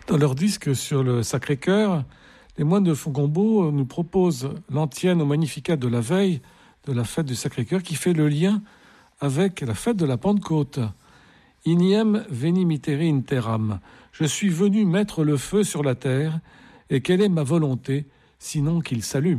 Dans leur disque sur le Sacré-Cœur, les moines de Fongombault nous proposent l'antienne au Magnificat de la veille de la fête du Sacré-Cœur qui fait le lien avec la fête de la Pentecôte. Iniem veni mitere in terram. Je suis venu mettre le feu sur la terre, et quelle est ma volonté, sinon qu'il s'allume ?